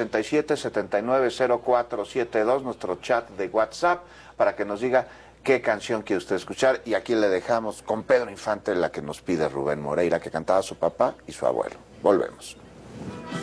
487-790472, nuestro chat de WhatsApp, para que nos diga qué canción quiere usted escuchar. Y aquí le dejamos con Pedro Infante, la que nos pide Rubén Moreira, que cantaba su papá y su abuelo. Volvemos.